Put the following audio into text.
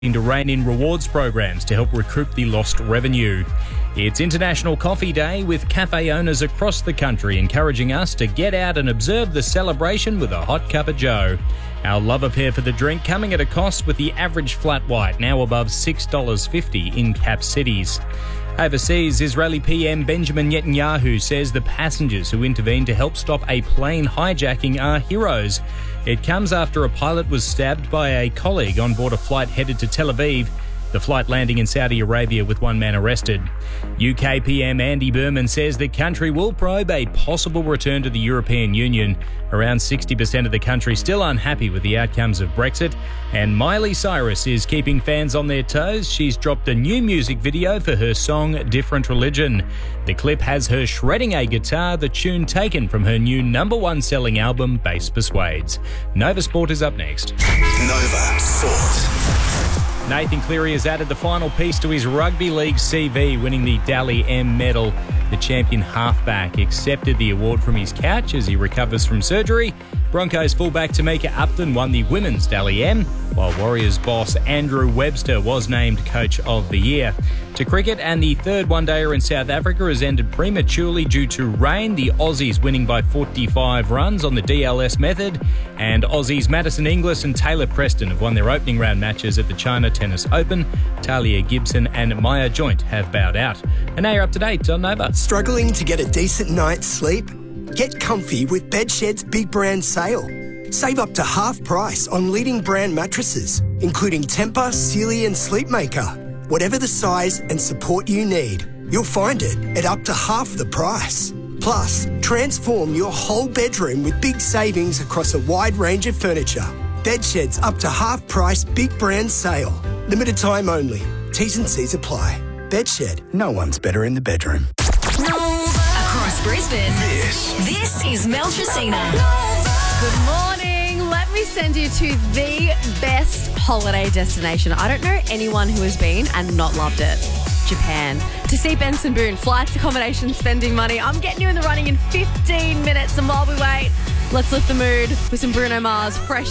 to rein in rewards programs to help recoup the lost revenue. It's International Coffee Day, with cafe owners across the country encouraging us to get out and observe the celebration with a hot cup of joe. Our love affair for the drink coming at a cost, with the average flat white now above $6.50 in cap cities. Overseas, Israeli PM Benjamin Netanyahu says the passengers who intervened to help stop a plane hijacking are heroes. It comes after a pilot was stabbed by a colleague on board a flight headed to Tel Aviv, the flight landing in Saudi Arabia with one man arrested. UK PM Andy Berman says the country will probe a possible return to the European Union. Around 60% of the country still unhappy with the outcomes of Brexit. And Miley Cyrus is keeping fans on their toes. She's dropped a new music video for her song Different Religion. The clip has her shredding a guitar, the tune taken from her new #1 selling album, Bass Persuades. Nova Sport is up next. Nova Sport. Nathan Cleary has added the final piece to his rugby league CV, winning the Dally M medal. The champion halfback accepted the award from his couch as he recovers from surgery. Broncos fullback Tamika Upton won the women's Dally M, while Warriors boss Andrew Webster was named Coach of the Year. To cricket, and the third one-dayer in South Africa has ended prematurely due to rain. The Aussies winning by 45 runs on the DLS method, and Aussies Madison Inglis and Taylor Preston have won their opening round matches at the China Tennis Open. Talia Gibson and Maya Joint have bowed out. And now you're up to date on Nova. Struggling to get a decent night's sleep? Get comfy with Bedshed's big brand sale. Save up to half price on leading brand mattresses, including Tempur, Sealy and Sleepmaker. Whatever the size and support you need, you'll find it at up to half the price. Plus, transform your whole bedroom with big savings across a wide range of furniture. Bedshed's up to half price big brand sale. Limited time only. T's and C's apply. Bedshed, no one's better in the bedroom. Across Brisbane, this is Mel Tracina. Good morning. Let me send you to the best holiday destination. I don't know anyone who has been and not loved it. Japan. To see Benson Boone, flights, accommodation, spending money. I'm getting you in the running in 15 minutes. And while we wait, let's lift the mood with some Bruno Mars, Fresh